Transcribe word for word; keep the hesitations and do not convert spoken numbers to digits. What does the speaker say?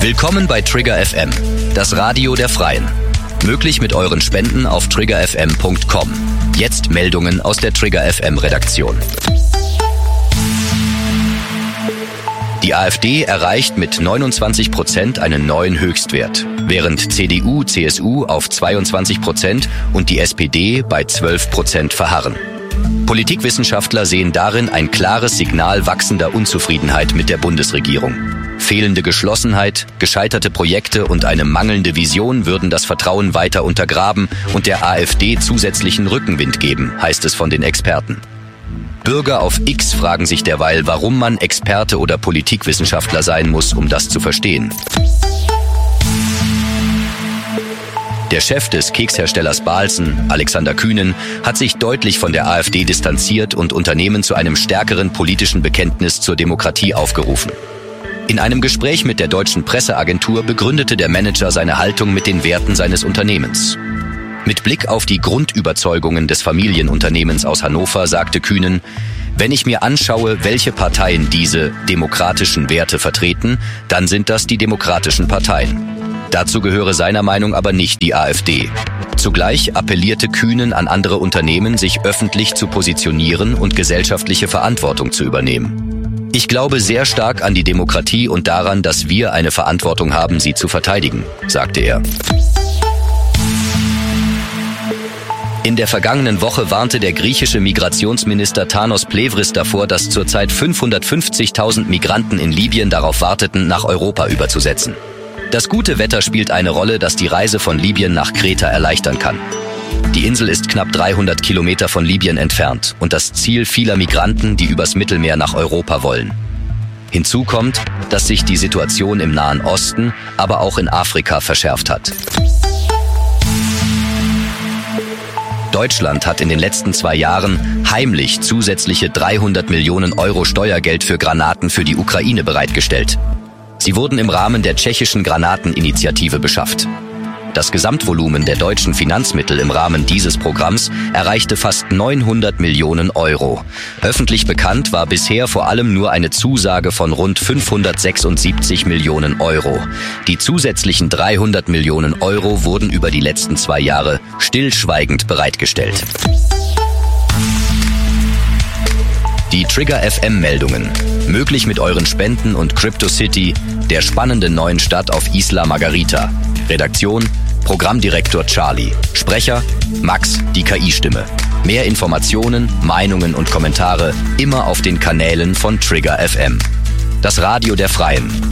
Willkommen bei Trigger F M, das Radio der Freien. Möglich mit euren Spenden auf trigger f m punkt com. Jetzt Meldungen aus der Trigger F M Redaktion. Die AfD erreicht mit neunundzwanzig Prozent einen neuen Höchstwert, während C D U, C S U auf zweiundzwanzig Prozent und die S P D bei zwölf Prozent verharren. Politikwissenschaftler sehen darin ein klares Signal wachsender Unzufriedenheit mit der Bundesregierung. Fehlende Geschlossenheit, gescheiterte Projekte und eine mangelnde Vision würden das Vertrauen weiter untergraben und der AfD zusätzlichen Rückenwind geben, heißt es von den Experten. Bürger auf X fragen sich derweil, warum man Experte oder Politikwissenschaftler sein muss, um das zu verstehen. Der Chef des Keksherstellers Balzen, Alexander Kühnen, hat sich deutlich von der AfD distanziert und Unternehmen zu einem stärkeren politischen Bekenntnis zur Demokratie aufgerufen. In einem Gespräch mit der deutschen Presseagentur begründete der Manager seine Haltung mit den Werten seines Unternehmens. Mit Blick auf die Grundüberzeugungen des Familienunternehmens aus Hannover sagte Kühnen: Wenn ich mir anschaue, welche Parteien diese demokratischen Werte vertreten, dann sind das die demokratischen Parteien. Dazu gehöre seiner Meinung aber nicht die AfD. Zugleich appellierte Kühnen an andere Unternehmen, sich öffentlich zu positionieren und gesellschaftliche Verantwortung zu übernehmen. Ich glaube sehr stark an die Demokratie und daran, dass wir eine Verantwortung haben, sie zu verteidigen, sagte er. In der vergangenen Woche warnte der griechische Migrationsminister Tanos Plevris davor, dass zurzeit fünfhundertfünfzigtausend Migranten in Libyen darauf warteten, nach Europa überzusetzen. Das gute Wetter spielt eine Rolle, das die Reise von Libyen nach Kreta erleichtern kann. Die Insel ist knapp dreihundert Kilometer von Libyen entfernt und das Ziel vieler Migranten, die übers Mittelmeer nach Europa wollen. Hinzu kommt, dass sich die Situation im Nahen Osten, aber auch in Afrika verschärft hat. Deutschland hat in den letzten zwei Jahren heimlich zusätzliche dreihundert Millionen Euro Steuergeld für Granaten für die Ukraine bereitgestellt. Sie wurden im Rahmen der tschechischen Granateninitiative beschafft. Das Gesamtvolumen der deutschen Finanzmittel im Rahmen dieses Programms erreichte fast neunhundert Millionen Euro. Öffentlich bekannt war bisher vor allem nur eine Zusage von rund fünfhundertsechsundsiebzig Millionen Euro. Die zusätzlichen dreihundert Millionen Euro wurden über die letzten zwei Jahre stillschweigend bereitgestellt. Die Trigger F M-Meldungen. Möglich mit euren Spenden und CryptoCity, der spannenden neuen Stadt auf Isla Margarita. Redaktion: Programmdirektor Charlie. Sprecher: Max, die K I-Stimme. Mehr Informationen, Meinungen und Kommentare immer auf den Kanälen von Trigger F M. Das Radio der Freien.